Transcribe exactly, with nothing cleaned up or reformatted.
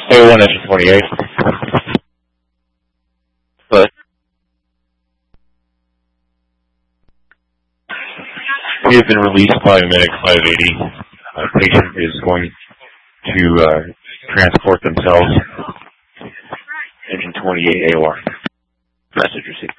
A one engine twenty-eight. But we have been released by Medic five eighty. Our patient is going to uh, transport themselves. Engine twenty-eight A O R. Message received.